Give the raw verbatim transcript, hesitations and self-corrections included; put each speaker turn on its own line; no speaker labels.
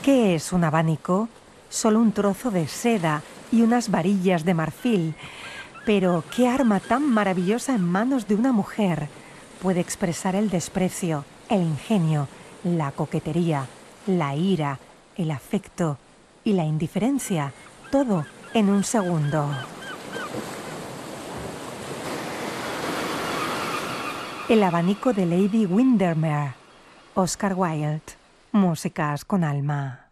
¿Qué es un abanico? Solo un trozo de seda y unas varillas de marfil. Pero qué arma tan maravillosa en manos de una mujer puede expresar el desprecio, el ingenio, la coquetería, la ira, el afecto y la indiferencia, todo en un segundo. El abanico de Lady Windermere, Oscar Wilde, músicas con alma.